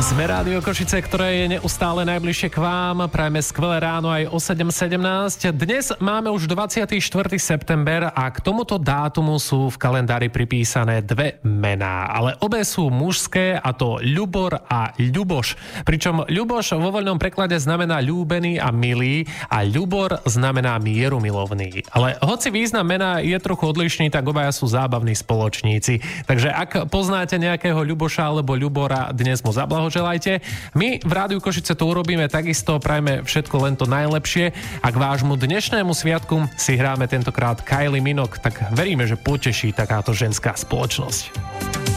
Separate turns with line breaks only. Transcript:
Sme Rádio Košice, ktoré je neustále najbližšie k vám. Prajme skvelé ráno aj o 7:17. Dnes máme už 24. september a k tomuto dátumu sú v kalendári pripísané dve mená. Ale obe sú mužské, a to Ľubor a Ľuboš. Pričom Ľuboš vo voľnom preklade znamená ľúbený a milý a Ľubor znamená mierumilovný. Ale hoci význam mena je trochu odlišný, tak obaja sú zábavní spoločníci. Takže ak poznáte nejakého Ľuboša alebo Ľubora, dnes mu zablahoželajte. My v Rádiu Košice to urobíme takisto, prajme všetko len to najlepšie. A k vášmu dnešnému sviatku si hráme tentokrát Kylie Minogue, tak veríme, že poteší takáto ženská spoločnosť.